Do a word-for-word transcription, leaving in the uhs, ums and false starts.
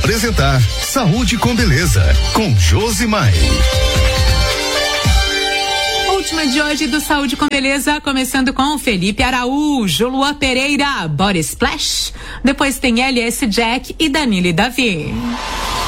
apresentar Saúde com Beleza, com Josimar. Última de hoje do Saúde com Beleza, começando com Felipe Araújo, Luan Pereira, Body Splash. Depois tem L S Jack e Danilo e Davi.